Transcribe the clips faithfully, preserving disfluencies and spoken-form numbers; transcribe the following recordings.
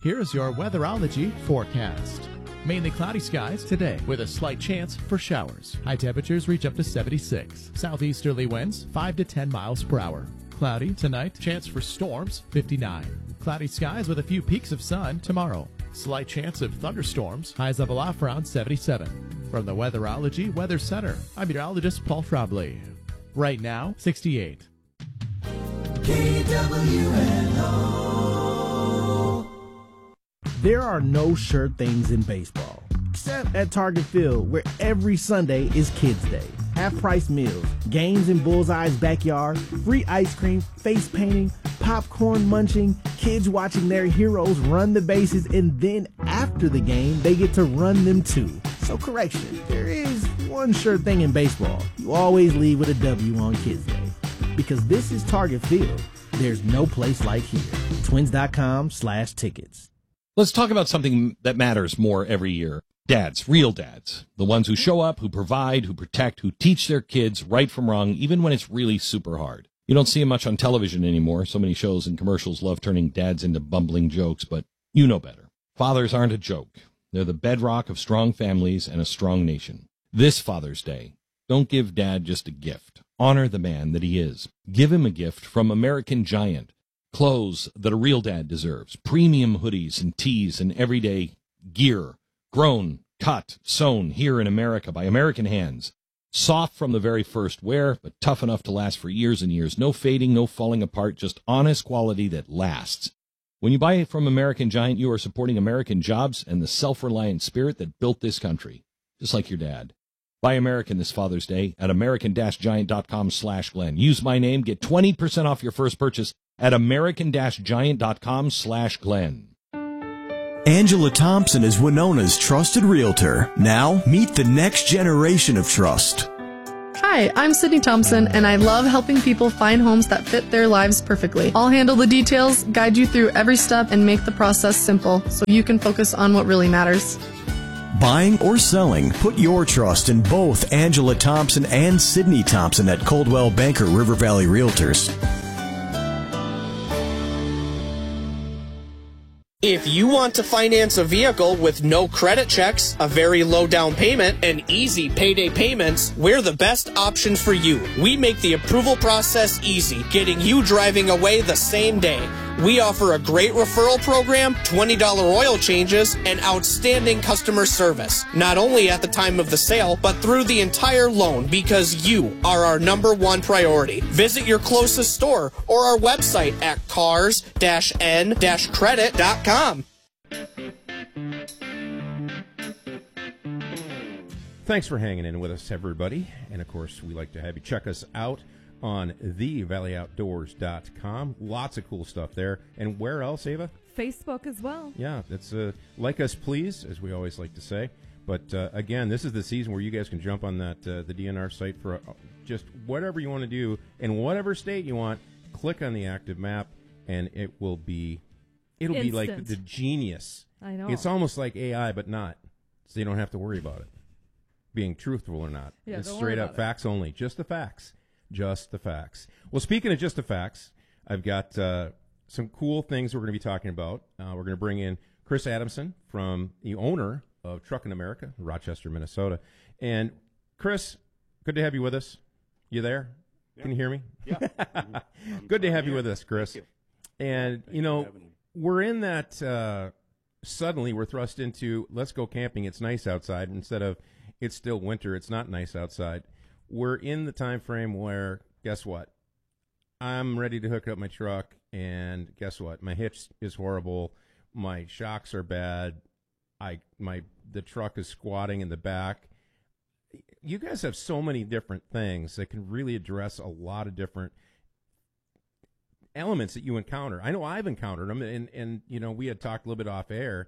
Here is your weatherology forecast. Mainly cloudy skies today with a slight chance for showers. High temperatures reach up to seventy-six. Southeasterly winds five to ten miles per hour. Cloudy tonight, chance for storms fifty-nine. Cloudy skies with a few peaks of sun tomorrow. Slight chance of thunderstorms. Highs level off around seventy-seven. From the Weatherology Weather Center, I'm meteorologist Paul Frobley. Right now, sixty-eight. K W N O. There are no sure things in baseball, except at Target Field, where every Sunday is Kids Day. Half-price meals, games in Bullseye's backyard, free ice cream, face painting, popcorn munching, kids watching their heroes run the bases, and then after the game, they get to run them too. So correction, there is one sure thing in baseball. You always leave with a W on Kids Day. Because this is Target Field. There's no place like here. Twins.com slash tickets. Let's talk about something that matters more every year. Dads, real dads. The ones who show up, who provide, who protect, who teach their kids right from wrong, even when it's really super hard. You don't see them much on television anymore. So many shows and commercials love turning dads into bumbling jokes, but you know better. Fathers aren't a joke. They're the bedrock of strong families and a strong nation. This Father's Day, don't give dad just a gift. Honor the man that he is. Give him a gift from American Giant. Clothes that a real dad deserves. Premium hoodies and tees and everyday gear. Grown, cut, sewn here in America by American hands. Soft from the very first wear, but tough enough to last for years and years. No fading, no falling apart, just honest quality that lasts. When you buy from American Giant, you are supporting American jobs and the self-reliant spirit that built this country, just like your dad. Buy American this Father's Day at american-giant.com slash Glenn. Use my name, get twenty percent off your first purchase at american-giant.com slash Glenn. Angela Thompson is Winona's trusted realtor. Now, meet the next generation of trust. Hi, I'm Sydney Thompson, and I love helping people find homes that fit their lives perfectly. I'll handle the details, guide you through every step, and make the process simple so you can focus on what really matters. Buying or selling, put your trust in both Angela Thompson and Sydney Thompson at Coldwell Banker River Valley Realtors. If you want to finance a vehicle with no credit checks, a very low down payment, and easy payday payments, we're the best option for you. We make the approval process easy, getting you driving away the same day. We offer a great referral program, twenty dollars oil changes, and outstanding customer service. Not only at the time of the sale, but through the entire loan, because you are our number one priority. Visit your closest store or our website at cars dash n dash credit dot com. Thanks for hanging in with us, everybody. And, of course, we like to have you check us out on the valley outdoors dot com. Lots of cool stuff there. And where else, Ava? Facebook as well. Yeah, it's uh, like us, please, as we always like to say. But, uh, again, this is the season where you guys can jump on that uh, the D N R site for uh, just whatever you want to do. In whatever state you want, click on the active map, and it will be, it'll Instant. be like the genius. I know. It's almost like A I, but not. So you don't have to worry about it being truthful or not. Yeah, it's don't straight worry up about facts it. only. Just the facts. Just the facts. Well, speaking of just the facts, I've got uh, some cool things we're going to be talking about. Uh, we're going to bring in Chris Adamson, from the owner of Truckin' America, Rochester, Minnesota. And Chris, good to have you with us. You there? Yeah. Can you hear me? Yeah. Good to have you with us, Chris. You. And, Thanks you know, we're in that, uh, suddenly we're thrust into, let's go camping. It's nice outside. Instead of, it's still winter. It's not nice outside. We're in the time frame where, guess what? I'm ready to hook up my truck, and guess what? My hitch is horrible. My shocks are bad. I my the truck is squatting in the back. You guys have so many different things that can really address a lot of different elements that you encounter. I know I've encountered them, and, and you know, we had talked a little bit off air.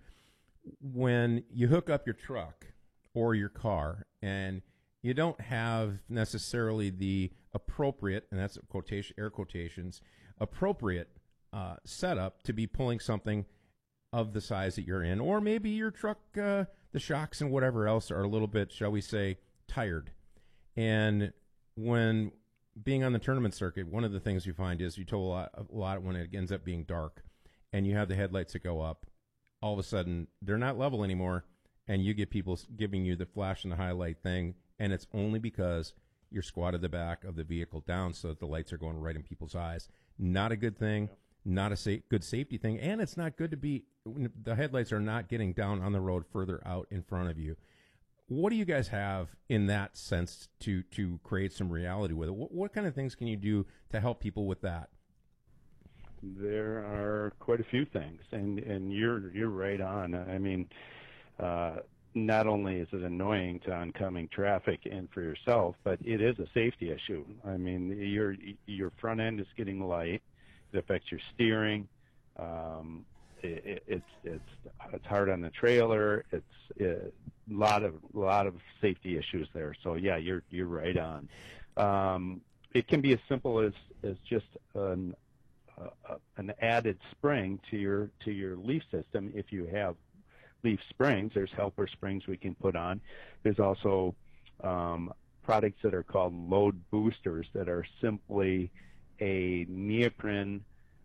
When you hook up your truck or your car, and you don't have necessarily the appropriate, and that's quotation, air quotations, appropriate uh, setup to be pulling something of the size that you're in, or maybe your truck, uh, the shocks and whatever else are a little bit, shall we say, tired. And when being on the tournament circuit, one of the things you find is you tow a lot, a lot when it ends up being dark, and you have the headlights that go up. all of a sudden they're not level anymore, and you get people giving you the flash and the highlight thing, and it's only because you're squatted the back of the vehicle down so that the lights are going right in people's eyes. Not a good thing, not a sa- good safety thing, and it's not good to be, the headlights are not getting down on the road further out in front of you. What do you guys have in that sense to, to create some reality with it? What, what kind of things can you do to help people with that? There are quite a few things, and, and you're you're right on. I mean, uh, not only is it annoying to oncoming traffic and for yourself, but it is a safety issue. I mean, your your front end is getting light. It affects your steering. Um, it, it's it's it's hard on the trailer. It's a lot of lot of safety issues there. So yeah, you're you're right on. Um, it can be as simple as as just an uh, an added spring to your to your leaf system. If you have leaf springs, there's helper springs we can put on. There's also um, products that are called load boosters that are simply a neoprene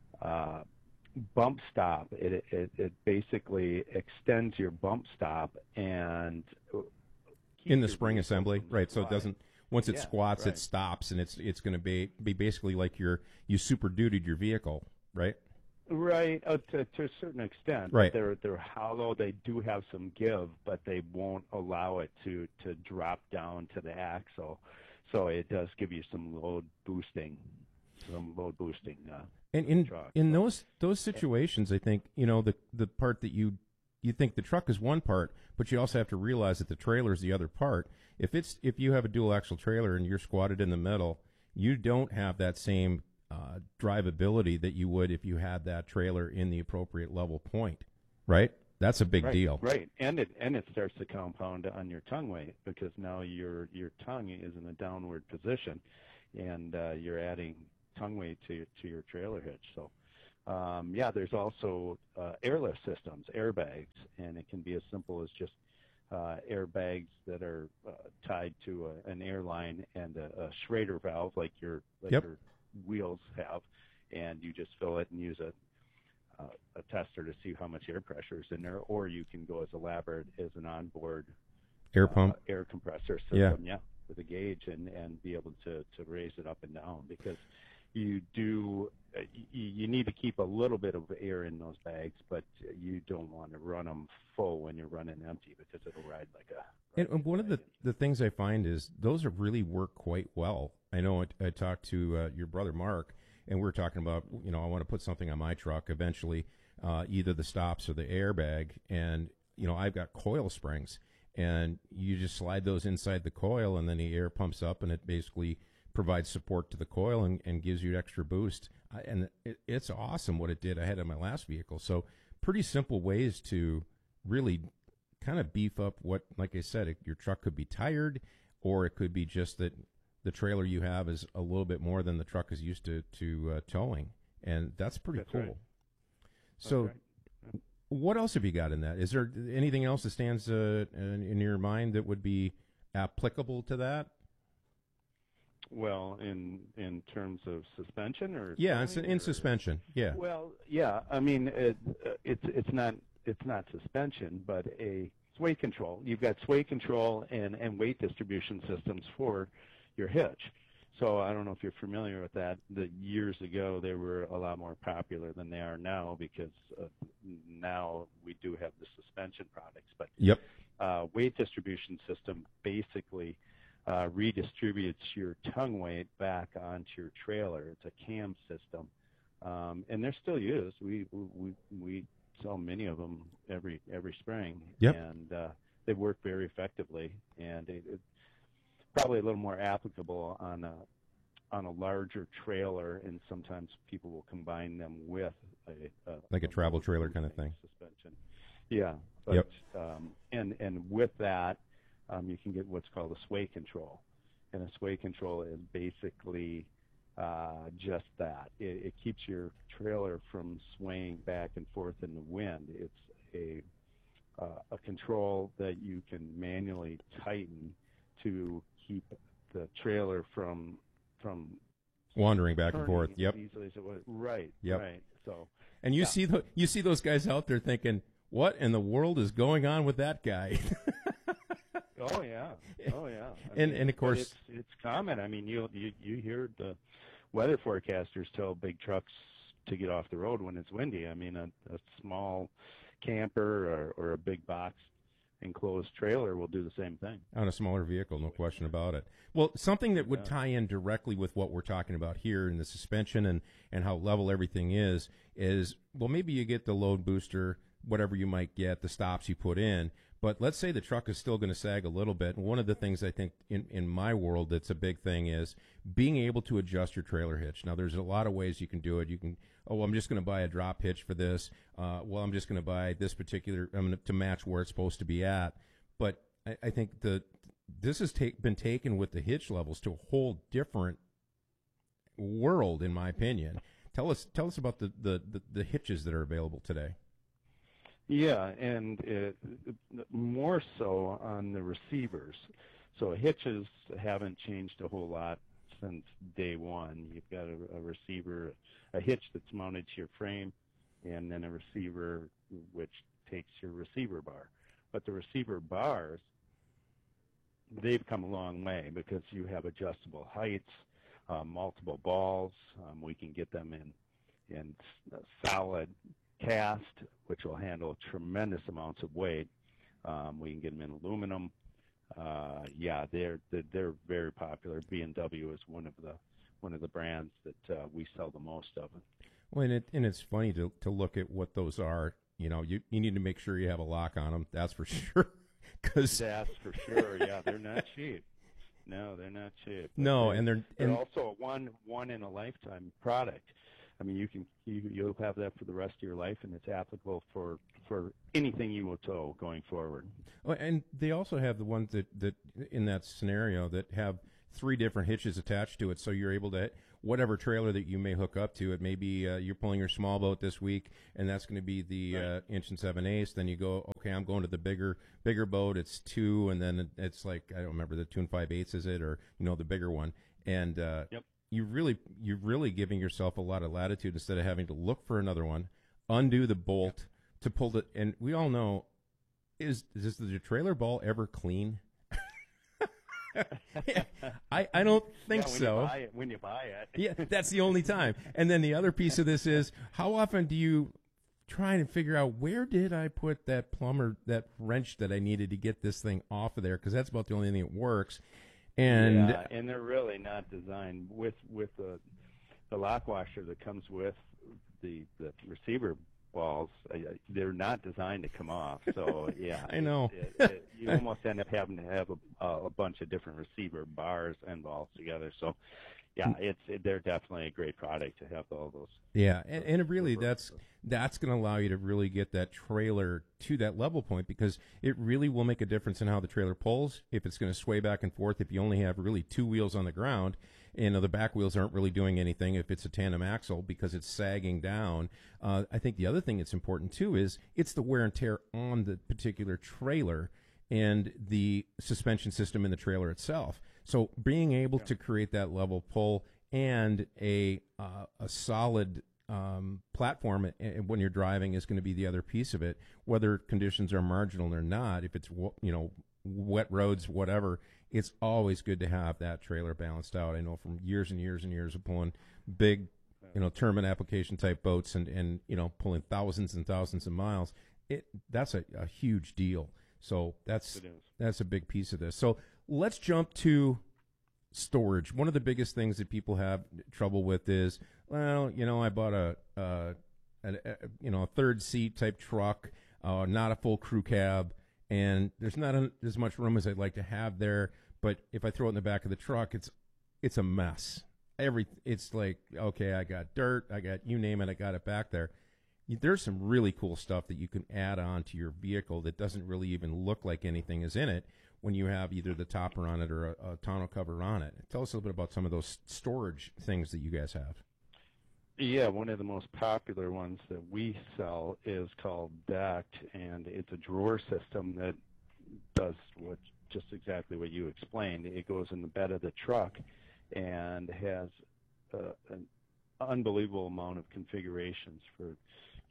uh, bump stop. It, it, it basically extends your bump stop and in the spring assembly, right? So it doesn't. Once it Yeah, squats, right. it stops, and it's it's going to be be basically like you're you super dutyed your vehicle, right? Right, uh, to, to a certain extent. Right. They're they're hollow. They do have some give, but they won't allow it to to drop down to the axle. So it does give you some load boosting, some load boosting. Uh, And in truck, in so. those those situations, I think you know the the part that you you think the truck is one part, but you also have to realize that the trailer is the other part. If it's if you have a dual axle trailer and you're squatted in the middle, you don't have that same uh, drivability that you would if you had that trailer in the appropriate level point, right? That's a big right, deal. Right, and it and it starts to compound on your tongue weight because now your your tongue is in a downward position, and uh, you're adding tongue weight to to your trailer hitch. So, um, yeah, there's also uh, airlift systems, airbags, and it can be as simple as just uh, airbags that are uh, tied to a, an airline and a, a Schrader valve like your like Yep. your wheels have, and you just fill it and use a uh, a tester to see how much air pressure is in there, or you can go as elaborate as an onboard Air uh, pump. air compressor system, Yeah. yeah, with a gauge and, and be able to, to raise it up and down because you do uh, you, you need to keep a little bit of air in those bags, but you don't want to run them full when you're running empty because it'll ride like a. And and one of the, the things I find is those are really work quite well. I know I, I talked to uh, your brother Mark, and we were talking about, you know, I want to put something on my truck eventually, uh, either the stops or the airbag. And, you know, I've got coil springs, and you just slide those inside the coil, and then the air pumps up, and it basically provides support to the coil and, and gives you extra boost. I, and it, it's awesome what it did. I had it in my last vehicle. So pretty simple ways to really kind of beef up what, like I said, it, your truck could be tired, or it could be just that the trailer you have is a little bit more than the truck is used to, to uh, towing. And that's pretty That's cool. right. So That's right. what else have you got in that? Is there anything else that stands uh, in, in your mind that would be applicable to that? Well, in in terms of suspension or Yeah, it's towing, in or- suspension. Yeah. Well, yeah. I mean, it, uh, it's it's not it's not suspension, but a sway control. You've got sway control and and weight distribution systems for your hitch. So I don't know if you're familiar with that. The years ago, they were a lot more popular than they are now because uh, now we do have the suspension products. But Yep. uh, weight distribution system basically uh, redistributes your tongue weight back onto your trailer. It's a cam system, um, and they're still used. We we we sell many of them every every spring, Yep. and uh, they work very effectively. And it, it, probably a little more applicable on a on a larger trailer, and sometimes people will combine them with a, a Like a travel trailer kind of thing. suspension. Yeah, but Yep. um, and and with that, um, you can get what's called a sway control, and a sway control is basically uh, just that. It, it keeps your trailer from swaying back and forth in the wind. It's a uh, a control that you can manually tighten to keep the trailer from from Wandering back and turning forth. as Yep. easily as it was. Right. Yep. Right. So And you Yeah. see the, you see those guys out there thinking, what in the world is going on with that guy? Oh yeah, oh yeah. I and mean, and of course it's it's common. I mean, you you you hear the weather forecasters tell big trucks to get off the road when it's windy. I mean, a, a small camper or, or a big box enclosed trailer will do the same thing on a smaller vehicle, no question about it. Well, something that would tie in directly with what we're talking about here in the suspension and and how level everything is is well, maybe you get the load booster, whatever you might get, the stops you put in. But let's say the truck is still going to sag a little bit. And one of the things I think in, in my world that's a big thing is being able to adjust your trailer hitch. Now, there's a lot of ways you can do it. You can, oh, I'm just going to buy a drop hitch for this. Uh, well, I'm just going to buy this particular I'm gonna, to match where it's supposed to be at. But I, I think the this has take, been taken with the hitch levels to a whole different world, in my opinion. Tell us tell us about the, the, the, the hitches that are available today. Yeah, and it, more so on the receivers. So hitches haven't changed a whole lot since day one. You've got a, a receiver, a hitch that's mounted to your frame, and then a receiver which takes your receiver bar. But the receiver bars, they've come a long way because you have adjustable heights, uh, multiple balls. Um, we can get them in in solid cast, which will handle tremendous amounts of weight. Um, we can get them in aluminum. Uh, yeah, they're, they're they're very popular. B M W is one of the one of the brands that uh, we sell the most of. Well, and, it, and it's funny to to look at what those are. You know, you you need to make sure you have a lock on them. That's for sure. Cause that's for sure. Yeah, they're not cheap. No, they're not cheap. No, they're, and they're, they're and, also a one one in a lifetime product. I mean, you can you, you'll have that for the rest of your life, and it's applicable for for anything you will tow going forward. Well, and they also have the ones that, that in that scenario that have three different hitches attached to it, so you're able to whatever trailer that you may hook up to it. Maybe uh, you're pulling your small boat this week, and that's going to be the right. uh, inch and seven eighths. Then you go, okay, I'm going to the bigger bigger boat. It's two, and then it's like I don't remember the two and five eighths is it, or you know the bigger one, and uh, yep. you really you're really giving yourself a lot of latitude instead of having to look for another one, undo the bolt to pull the. And we all know, is is the trailer ball ever clean? I I don't think yeah, when so. You buy it, when you buy it, yeah, that's the only time. And then the other piece of this is how often do you try and figure out where did I put that plumber that wrench that I needed to get this thing off of there, because that's about the only thing that works. And yeah, and they're really not designed with with the the lock washer that comes with the the receiver balls. Uh, they're not designed to come off. So yeah, I know it, it, it, you almost end up having to have a, a bunch of different receiver bars and balls together. So yeah, it's it, they're definitely a great product to have all those. Yeah, and, and really that's that's going to allow you to really get that trailer to that level point, because it really will make a difference in how the trailer pulls. If it's going to sway back and forth, if you only have really two wheels on the ground, and the back wheels aren't really doing anything, if it's a tandem axle because it's sagging down. Uh, I think the other thing that's important too is it's the wear and tear on the particular trailer and the suspension system in the trailer itself. So being able yeah. to create that level pull and a uh, a solid um, platform when you're driving is going to be the other piece of it. Whether conditions are marginal or not, if it's you know wet roads, whatever, it's always good to have that trailer balanced out. I know from years and years and years of pulling big, you know, tournament application type boats and and you know pulling thousands and thousands of miles. It that's a, a huge deal. So that's that's a big piece of this. So let's jump to storage. One of the biggest things that people have trouble with is, well, you know, I bought a, uh, a, a you know, a third seat type truck, uh, not a full crew cab, and there's not a, as much room as I'd like to have there. But if I throw it in the back of the truck, it's it's a mess. Every it's like, okay, I got dirt, I got you name it, I got it back there. There's some really cool stuff that you can add on to your vehicle that doesn't really even look like anything is in it when you have either the topper on it or a, a tonneau cover on it. Tell us a little bit about some of those storage things that you guys have. Yeah, one of the most popular ones that we sell is called Decked, and it's a drawer system that does what just exactly what you explained. It goes in the bed of the truck and has uh, an unbelievable amount of configurations for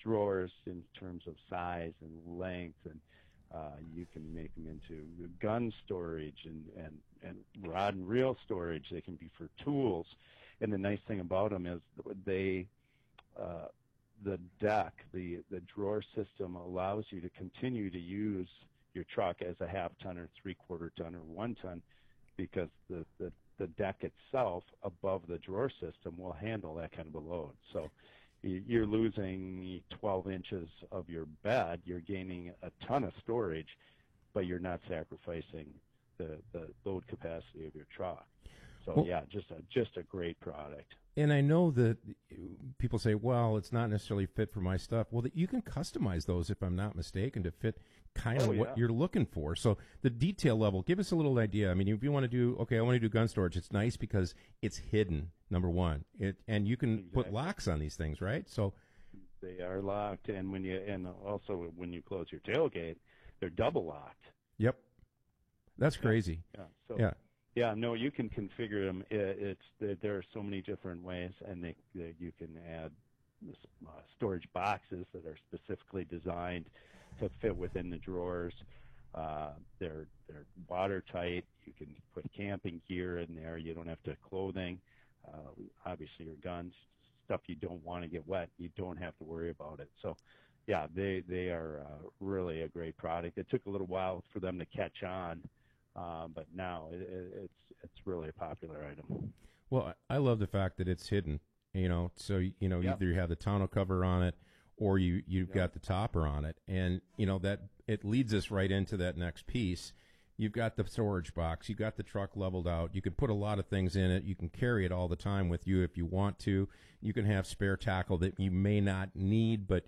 drawers in terms of size and length, and uh, you can make them into gun storage and, and, and rod and reel storage. They can be for tools. And the nice thing about them is they, uh, the deck, the, the drawer system allows you to continue to use your truck as a half ton or three quarter ton or one ton, because the, the, the deck itself above the drawer system will handle that kind of a load. So you're losing twelve inches of your bed, you're gaining a ton of storage, but you're not sacrificing the, the load capacity of your truck. So well, yeah, just a just a great product. And I know that people say, well, it's not necessarily fit for my stuff. Well, that you can customize those, if I'm not mistaken, to fit kind of oh, yeah. what you're looking for. So the detail level, give us a little idea. I mean, if you want to do, okay, I want to do gun storage, it's nice because it's hidden, number one. It And you can exactly. put locks on these things, right? So they are locked, and when you and also when you close your tailgate, they're double locked. Yep. That's crazy. Yeah. So, yeah. Yeah, no, you can configure them. It, it's there are so many different ways, and they, they, you can add uh, storage boxes that are specifically designed to fit within the drawers. Uh, they're they're watertight. You can put camping gear in there. You don't have to clothing. Uh, obviously, your guns, stuff you don't want to get wet. You don't have to worry about it. So, yeah, they they are uh, really a great product. It took a little while for them to catch on. Uh, but now it, it, it's it's really a popular item. Well, I love the fact that it's hidden. You know, so you know yep. either you have the tonneau cover on it, or you you've yep. got the topper on it, and you know that it leads us right into that next piece. You've got the storage box. You've got the truck leveled out. You can put a lot of things in it. You can carry it all the time with you if you want to. You can have spare tackle that you may not need, but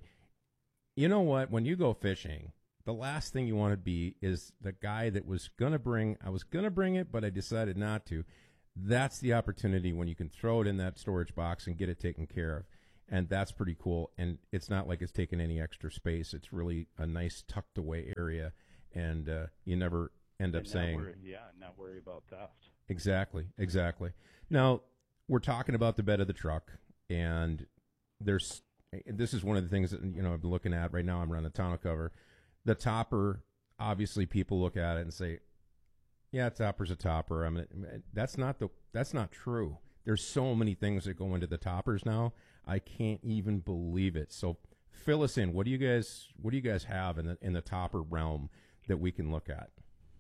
you know what? When you go fishing, the last thing you want to be is the guy that was going to bring, I was going to bring it, but I decided not to. That's the opportunity when you can throw it in that storage box and get it taken care of. And that's pretty cool. And it's not like it's taking any extra space. It's really a nice tucked away area. And uh, you never end up and saying. Worry, yeah, not worry about theft. Exactly, exactly. Now, we're talking about the bed of the truck. And there's, this is one of the things that, you know, I'm looking at right now. I'm running a tonneau cover. The topper, obviously, people look at it and say, "Yeah, topper's a topper." I mean, that's not the that's not true. There's so many things that go into the toppers now. I can't even believe it. So, fill us in. What do you guys What do you guys have in the in the topper realm that we can look at?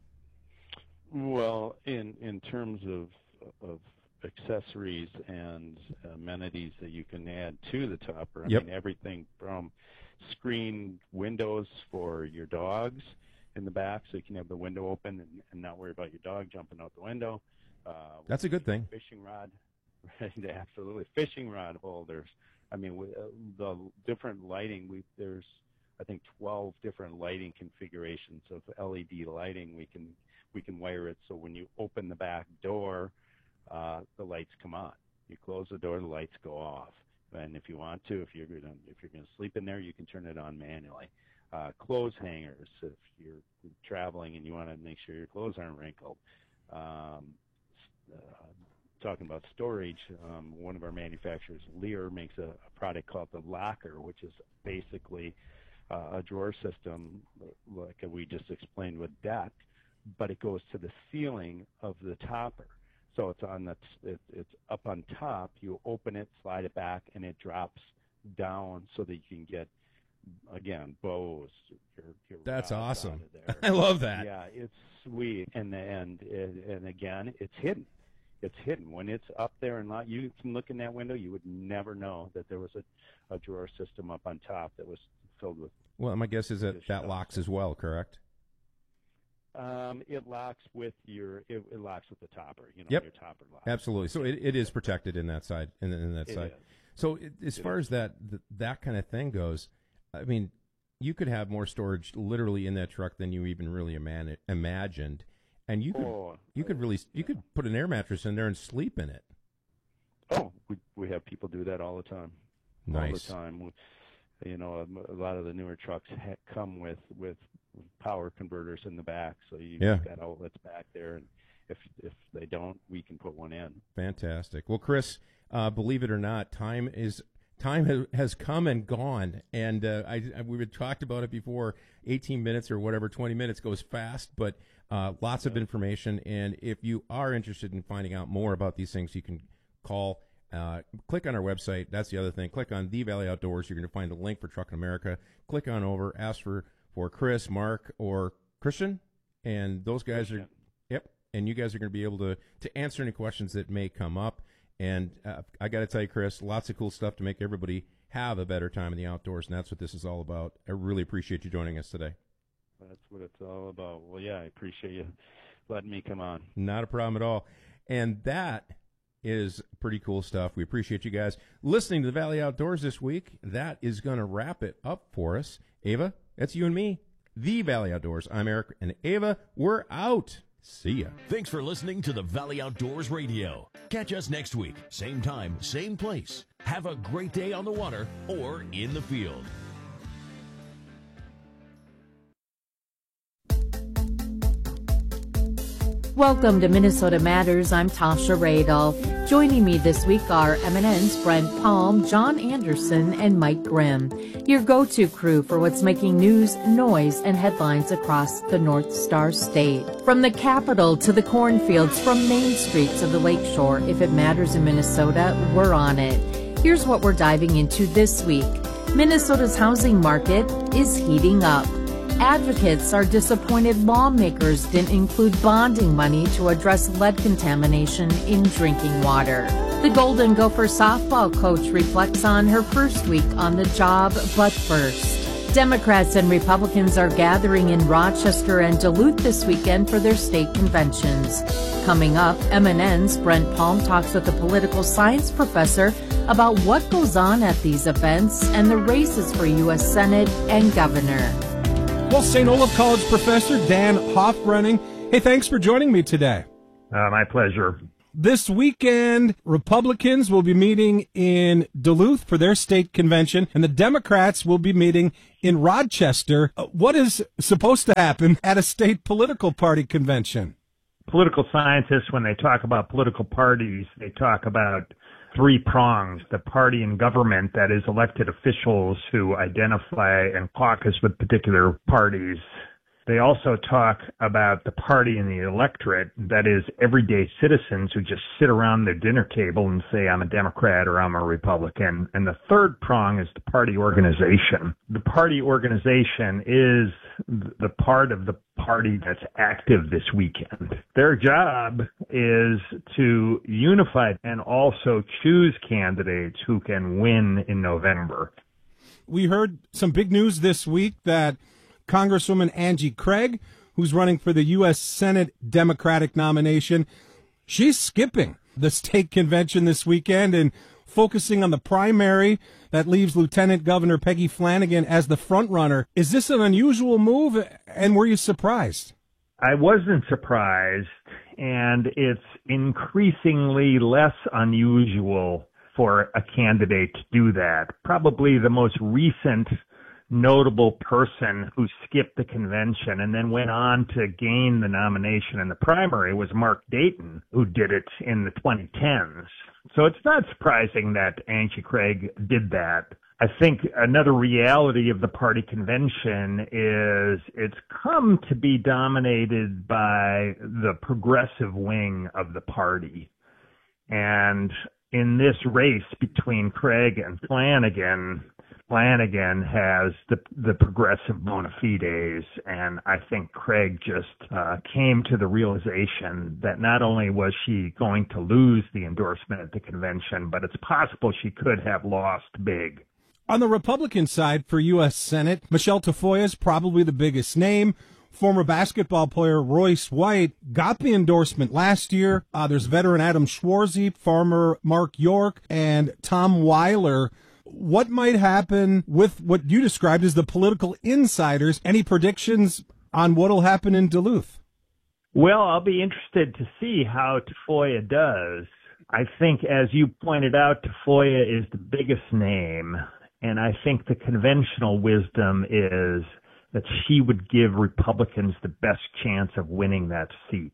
Well, in in terms of of accessories and amenities that you can add to the topper, I yep. mean everything from screened windows for your dogs in the back, so you can have the window open and, and not worry about your dog jumping out the window. Uh, That's a good thing. Fishing rod, right? Absolutely. Fishing rod holders. I mean, with, uh, the different lighting. We there's I think twelve different lighting configurations of L E D lighting. We can we can wire it so when you open the back door, uh, the lights come on. You close the door, the lights go off. And if you want to, if you're going to, if you're going to sleep in there, you can turn it on manually. Uh, clothes hangers, if you're traveling and you want to make sure your clothes aren't wrinkled. Um, uh, talking about storage, um, one of our manufacturers, Lear, makes a, a product called the Locker, which is basically uh, a drawer system, like we just explained with deck, but it goes to the ceiling of the topper. So it's on the it, it's up on top. You open it, slide it back, and it drops down so that you can get again bows. Your, your That's awesome. Out of there. I love that. Yeah, it's sweet, and and and again, it's hidden. It's hidden when it's up there and lot. You can look in that window. You would never know that there was a, a drawer system up on top that was filled with. Well, my guess is that that locks as well, correct? Um, it locks with your it, it locks with the topper. You know, yep. your topper locks. Absolutely. So it, it is protected in that side. In, in that it side. Is. So it, as it far is. as that th- that kind of thing goes, I mean, you could have more storage literally in that truck than you even really ima- imagined, and you could oh, you could really you could put an air mattress in there and sleep in it. Oh, we we have people do that all the time. Nice. All the time. We, you know, a, a lot of the newer trucks ha- come with with power converters in the back, so you've yeah. got outlets back there, and if if they don't, we can put one in. Fantastic. Well, Chris, uh, believe it or not, time is time has, has come and gone, and uh, I, I we've talked about it before. eighteen minutes or whatever, twenty minutes goes fast, but uh, lots of information. And if you are interested in finding out more about these things, you can call, uh, click on our website. That's the other thing. Click on The Valley Outdoors. You're going to find a link for Trucking America. Click on over, ask for, for Chris, Mark, or Christian, and those guys are, yep, and you guys are going to be able to, to answer any questions that may come up. And uh, I got to tell you, Chris, lots of cool stuff to make everybody have a better time in the outdoors, and that's what this is all about. I really appreciate you joining us today. That's what it's all about. Well, yeah, I appreciate you letting me come on. Not a problem at all. And that is pretty cool stuff. We appreciate you guys listening to the Valley Outdoors this week. That is going to wrap it up for us. Ava, that's you and me, The Valley Outdoors. I'm Eric, and Ava, we're out. See ya. Thanks for listening to the Valley Outdoors Radio. Catch us next week, same time, same place. Have a great day on the water or in the field. Welcome to Minnesota Matters. I'm Tasha Radolph. Joining me this week are M N N's Brent Palm, John Anderson, and Mike Grimm, your go-to crew for what's making news, noise, and headlines across the North Star State. From the Capitol to the cornfields, from main streets of the Lakeshore, if it matters in Minnesota, we're on it. Here's what we're diving into this week. Minnesota's housing market is heating up. Advocates are disappointed lawmakers didn't include bonding money to address lead contamination in drinking water. The Golden Gopher softball coach reflects on her first week on the job, but first. Democrats and Republicans are gathering in Rochester and Duluth this weekend for their state conventions. Coming up, M N N's Brent Palm talks with a political science professor about what goes on at these events and the races for U S Senate and governor. Well, Saint Olaf College professor Dan Hofbrenning, hey, thanks for joining me today. Uh, my pleasure. This weekend, Republicans will be meeting in Duluth for their state convention, and the Democrats will be meeting in Rochester. Uh, what is supposed to happen at a state political party convention? Political scientists, when they talk about political parties, they talk about three prongs: the party in government, that is elected officials who identify and caucus with particular parties. They also talk about the party in the electorate, that is everyday citizens who just sit around their dinner table and say, I'm a Democrat or I'm a Republican. And the third prong is the party organization. The party organization is the part of the party that's active this weekend. Their job is to unify and also choose candidates who can win in November. We heard some big news this week that Congresswoman Angie Craig, who's running for the U S Senate Democratic nomination, she's skipping the state convention this weekend and focusing on the primary that leaves Lieutenant Governor Peggy Flanagan as the front runner. Is this an unusual move, and were you surprised? I wasn't surprised, and it's increasingly less unusual for a candidate to do that. Probably the most recent notable person who skipped the convention and then went on to gain the nomination in the primary was Mark Dayton, who did it in the twenty tens. So it's not surprising that Angie Craig did that. I think another reality of the party convention is it's come to be dominated by the progressive wing of the party. And in this race between Craig and Flanagan, Flanagan has the the progressive bona fides, and I think Craig just uh, came to the realization that not only was she going to lose the endorsement at the convention, but it's possible she could have lost big. On the Republican side for U S Senate, Michelle Tafoya is probably the biggest name. Former basketball player Royce White got the endorsement last year. Uh, there's veteran Adam Schwarzy, farmer Mark York, and Tom Weiler. What might happen with what you described as the political insiders? Any predictions on what will happen in Duluth? Well, I'll be interested to see how Tafoya does. I think, as you pointed out, Tafoya is the biggest name, and I think the conventional wisdom is that she would give Republicans the best chance of winning that seat.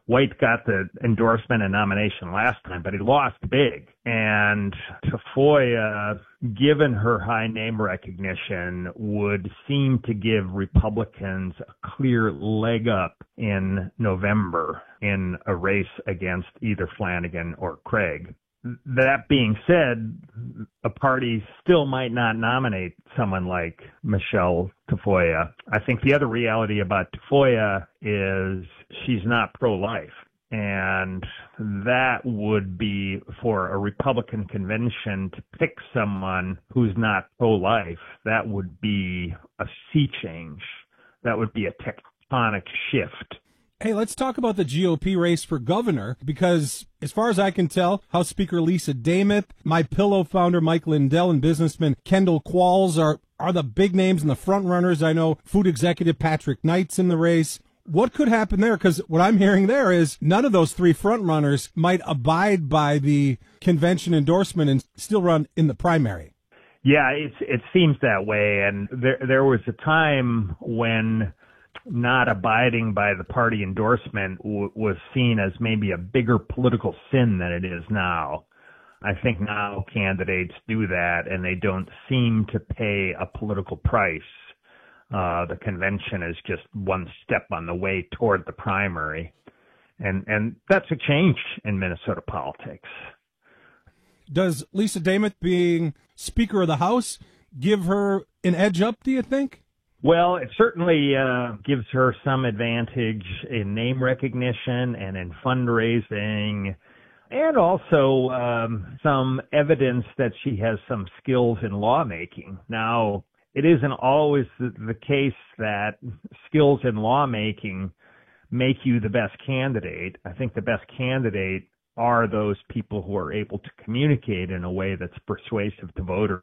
White got the endorsement and nomination last time, but he lost big. And Tafoya, given her high name recognition, would seem to give Republicans a clear leg up in November in a race against either Flanagan or Craig. That being said, a party still might not nominate someone like Michelle Tafoya. I think the other reality about Tafoya is she's not pro-life. And that would be for a Republican convention to pick someone who's not pro-life. That would be a sea change. That would be a tectonic shift. Hey, let's talk about the G O P race for governor, because as far as I can tell, House Speaker Lisa Damith, My Pillow founder Mike Lindell, and businessman Kendall Qualls are, are the big names and the front runners. I know food executive Patrick Knight's in the race. What could happen there? Because what I'm hearing there is none of those three front runners might abide by the convention endorsement and still run in the primary. Yeah, it's, it seems that way. And there, there was a time when not abiding by the party endorsement w- was seen as maybe a bigger political sin than it is now. I think now candidates do that, and they don't seem to pay a political price. Uh, the convention is just one step on the way toward the primary. And, and that's a change in Minnesota politics. Does Lisa Damith being Speaker of the House give her an edge up, do you think? Well, it certainly uh, gives her some advantage in name recognition and in fundraising, and also um, some evidence that she has some skills in lawmaking. Now, it isn't always the, the case that skills in lawmaking make you the best candidate. I think the best candidate are those people who are able to communicate in a way that's persuasive to voters.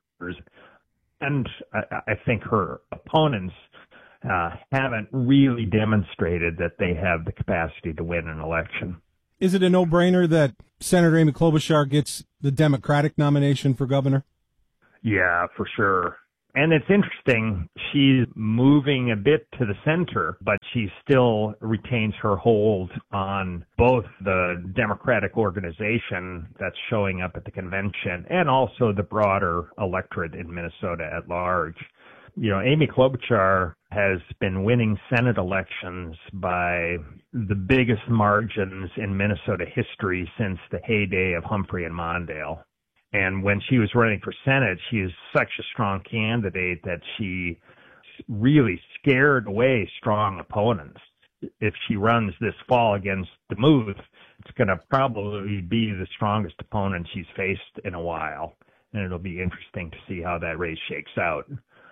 And I, I think her opponents uh, haven't really demonstrated that they have the capacity to win an election. Is it a no-brainer that Senator Amy Klobuchar gets the Democratic nomination for governor? Yeah, for sure. And it's interesting, she's moving a bit to the center, but she still retains her hold on both the Democratic organization that's showing up at the convention and also the broader electorate in Minnesota at large. You know, Amy Klobuchar has been winning Senate elections by the biggest margins in Minnesota history since the heyday of Humphrey and Mondale. And when she was running for Senate, she is such a strong candidate that she really scared away strong opponents. If she runs this fall against DeMuth, it's going to probably be the strongest opponent she's faced in a while. And it'll be interesting to see how that race shakes out.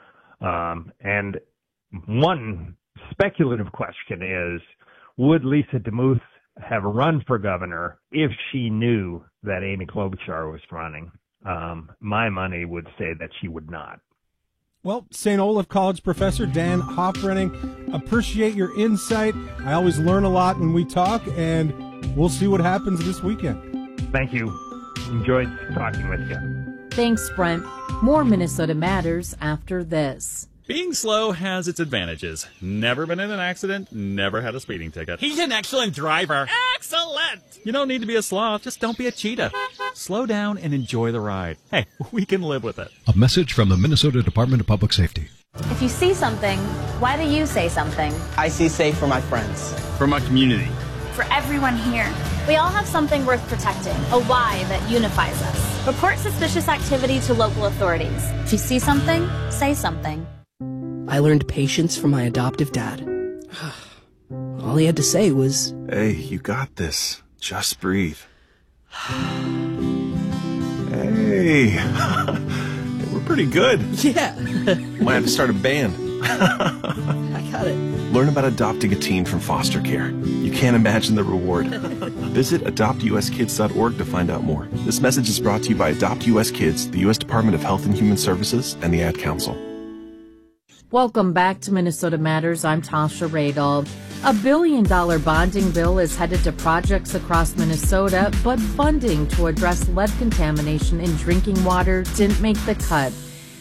Um, and one speculative question is, would Lisa DeMuth have run for governor if she knew that Amy Klobuchar was running? Um, my money would say that she would not. Well, Saint Olaf College professor Dan Hoffrenning, appreciate your insight. I always learn a lot when we talk, and we'll see what happens this weekend. Thank you. Enjoyed talking with you. Thanks, Brent. More Minnesota Matters after this. Being slow has its advantages. Never been in an accident, never had a speeding ticket. He's an excellent driver. Excellent! You don't need to be a sloth, just don't be a cheetah. Slow down and enjoy the ride. Hey, we can live with it. A message from the Minnesota Department of Public Safety. If you see something, why do you say something? I see safe for my friends. For my community. For everyone here. We all have something worth protecting, a why that unifies us. Report suspicious activity to local authorities. If you see something, say something. I learned patience from my adoptive dad. All he had to say was, "Hey, you got this. Just breathe." Hey, we're pretty good. Yeah. Might have to start a band. I got it. Learn about adopting a teen from foster care. You can't imagine the reward. Visit adopt u s kids dot org to find out more. This message is brought to you by Adopt U S Kids, the U S Department of Health and Human Services, and the Ad Council. Welcome back to Minnesota Matters. I'm Tasha Radol. A billion-dollar bonding bill is headed to projects across Minnesota, but funding to address lead contamination in drinking water didn't make the cut.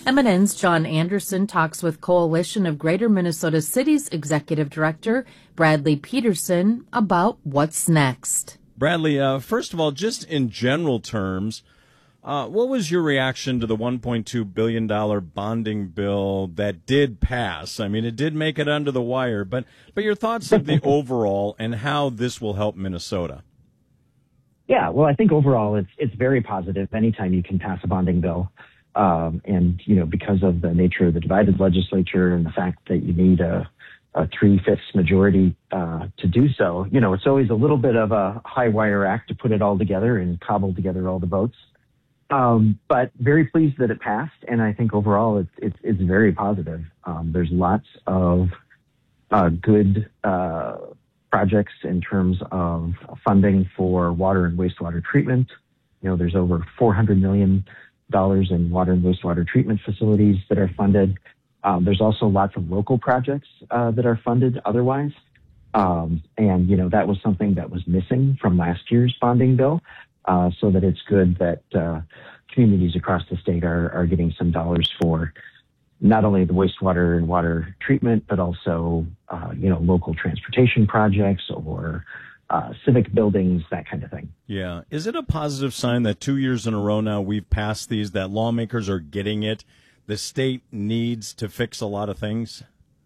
M and N's John Anderson talks with Coalition of Greater Minnesota Cities Executive Director Bradley Peterson about what's next. Bradley, uh, first of all, just in general terms, uh, what was your reaction to the one point two billion dollars bonding bill that did pass? I mean, it did make it under the wire, but, but your thoughts of the overall and how this will help Minnesota? Yeah, well, I think overall it's it's very positive anytime you can pass a bonding bill. Um, and, you know, because of the nature of the divided legislature and the fact that you need a, a three-fifths majority uh, to do so, you know, it's always a little bit of a high-wire act to put it all together and cobble together all the votes. Um, but very pleased that it passed, and I think overall it's it's, it's very positive. Um, there's lots of uh, good uh, projects in terms of funding for water and wastewater treatment. You know, there's over four hundred million dollars in water and wastewater treatment facilities that are funded. Um, there's also lots of local projects uh, that are funded otherwise. Um, and, you know, that was something that was missing from last year's bonding bill. Uh, so that it's good that uh, communities across the state are, are getting some dollars for not only the wastewater and water treatment, but also, uh, you know, local transportation projects or uh, civic buildings, that kind of thing. Yeah. Is it a positive sign that two years in a row now we've passed these, that lawmakers are getting it? The state needs to fix a lot of things?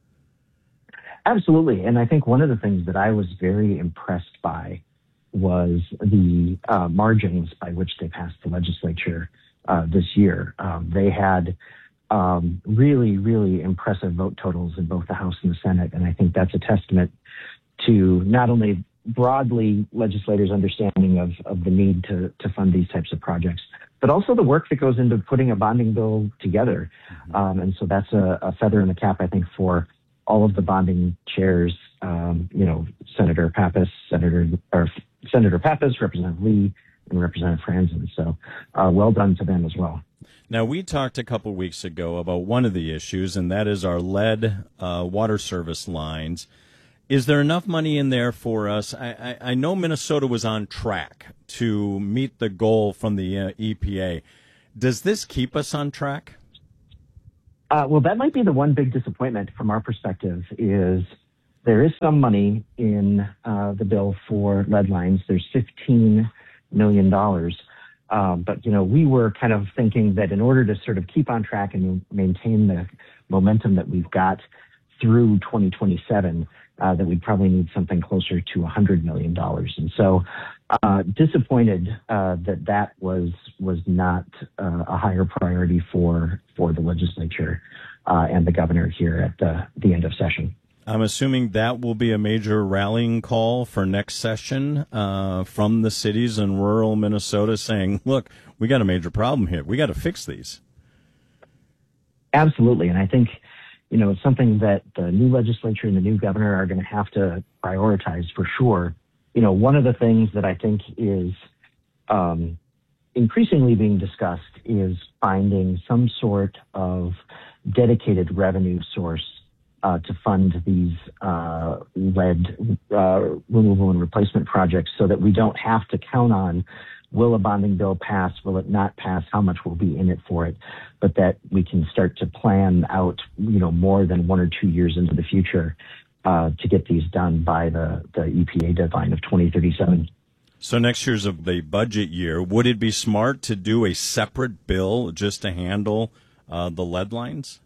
Absolutely. And I think one of the things that I was very impressed by was the uh, margins by which they passed the legislature uh, this year. Um, they had um, really, really impressive vote totals in both the House and the Senate. And I think that's a testament to not only broadly legislators' understanding of, of the need to, to fund these types of projects, but also the work that goes into putting a bonding bill together. Mm-hmm. Um, and so that's a, a feather in the cap, I think, for all of the bonding chairs, um, you know, Senator Pappas, Senator or Senator Pappas, Representative Lee, and Representative Franzen. So uh, well done to them as well. Now, we talked a couple weeks ago about one of the issues, and that is our lead uh, water service lines. Is there enough money in there for us? I, I, I know Minnesota was on track to meet the goal from the uh, E P A. Does this keep us on track? Uh, well, that might be the one big disappointment from our perspective is there is some money in uh, the bill for lead lines. There's fifteen million dollars. Um, but, you know, we were kind of thinking that in order to sort of keep on track and maintain the momentum that we've got through twenty twenty-seven, uh, that we'd probably need something closer to one hundred million dollars. And so uh, disappointed uh, that that was was not uh, a higher priority for for the legislature uh, and the governor here at the, the end of session. I'm assuming that will be a major rallying call for next session uh, from the cities in rural Minnesota saying, look, we got a major problem here. We got to fix these. Absolutely. And I think, you know, it's something that the new legislature and the new governor are going to have to prioritize for sure. You know, one of the things that I think is um, increasingly being discussed is finding some sort of dedicated revenue source uh, to fund these uh, lead uh, removal and replacement projects so that we don't have to count on will a bonding bill pass, will it not pass, how much will be in it for it, but that we can start to plan out, you know, more than one or two years into the future uh, to get these done by the, the E P A deadline of twenty thirty-seven. So next year's of the budget year, would it be smart to do a separate bill just to handle uh, the lead lines?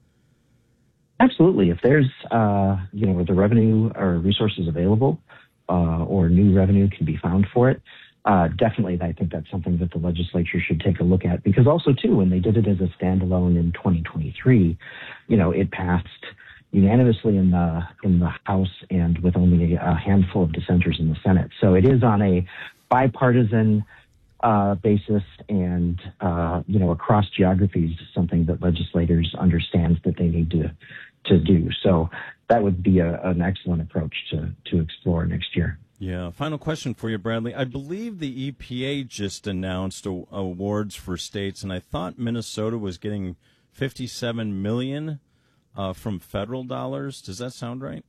Absolutely. If there's, uh, you know, the revenue or resources available uh, or new revenue can be found for it, Uh, definitely, I think that's something that the legislature should take a look at because also, too, when they did it as a standalone in twenty twenty-three, you know, it passed unanimously in the in the House and with only a handful of dissenters in the Senate. So it is on a bipartisan uh, basis and, uh, you know, across geographies, something that legislators understand that they need to to do. So that would be a, an excellent approach to to explore next year. Yeah. Final question for you, Bradley. I believe the E P A just announced a, awards for states, and I thought Minnesota was getting fifty-seven million dollars uh, from federal dollars. Does that sound right?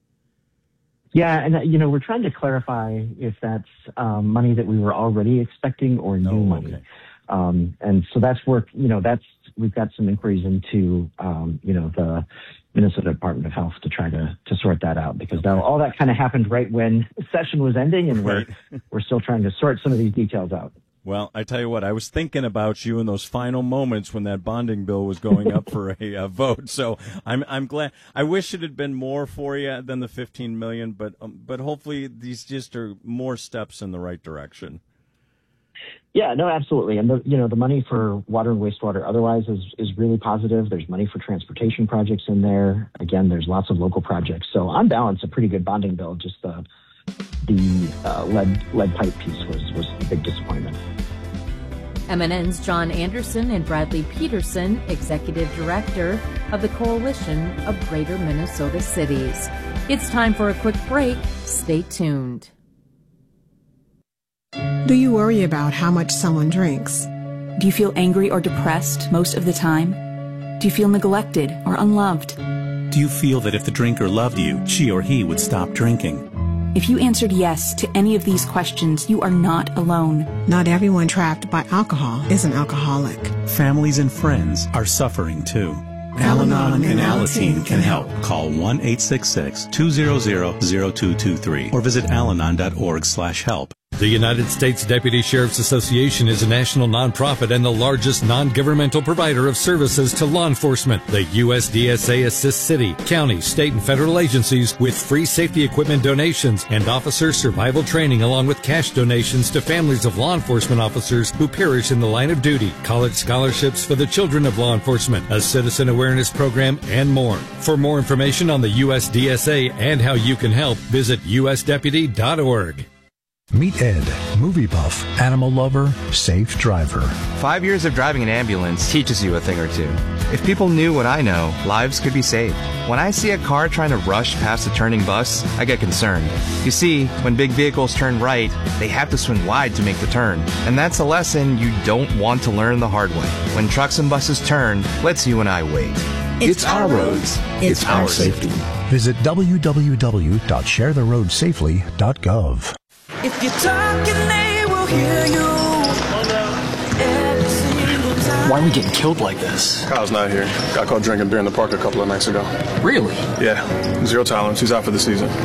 Yeah, and, uh, you know, we're trying to clarify if that's um, money that we were already expecting or new oh, money. Okay. Um, and so that's work, you know, that's we've got some inquiries into, um, you know, the Minnesota Department of Health to try to, to sort that out, because that, all that kind of happened right when session was ending, and we're Right. we're still trying to sort some of these details out. Well, I tell you what, I was thinking about you in those final moments when that bonding bill was going up for a uh, vote. So I'm I'm glad. I wish it had been more for you than the fifteen million, but um, but hopefully these just are more steps in the right direction. Yeah, no, absolutely. And the, you know, the money for water and wastewater otherwise is, is really positive. There's money for transportation projects in there. Again, there's lots of local projects. So on balance, a pretty good bonding bill. Just the, the uh, lead, lead pipe piece was, was a big disappointment. M N N's John Anderson and Bradley Peterson, Executive Director of the Coalition of Greater Minnesota Cities. It's time for a quick break. Stay tuned. Do you worry about how much someone drinks? Do you feel angry or depressed most of the time? Do you feel neglected or unloved? Do you feel that if the drinker loved you, she or he would stop drinking? If you answered yes to any of these questions, you are not alone. Not everyone trapped by alcohol is an alcoholic. Families and friends are suffering too. Al-Anon and Alateen can help. Call one eight six six, two zero zero, zero two two three or visit alanon dot org slash help. The United States Deputy Sheriff's Association is a national nonprofit and the largest non-governmental provider of services to law enforcement. The U S D S A assists city, county, state, and federal agencies with free safety equipment donations and officer survival training, along with cash donations to families of law enforcement officers who perish in the line of duty, college scholarships for the children of law enforcement, a citizen awareness program, and more. For more information on the U S D S A and how you can help, visit U S deputy dot org. Meet Ed, movie buff, animal lover, safe driver. Five years of driving an ambulance teaches you a thing or two. If people knew what I know, lives could be saved. When I see a car trying to rush past a turning bus, I get concerned. You see, when big vehicles turn right, they have to swing wide to make the turn. And that's a lesson you don't want to learn the hard way. When trucks and buses turn, let's you and I wait. It's, it's our roads. It's, it's our safety. Visit w w w dot share the road safely dot gov. If you're talking, they will hear you. Why are we getting killed like this? Kyle's not here. Got caught drinking beer in the park a couple of nights ago. Really? Yeah. Zero tolerance. He's out for the season.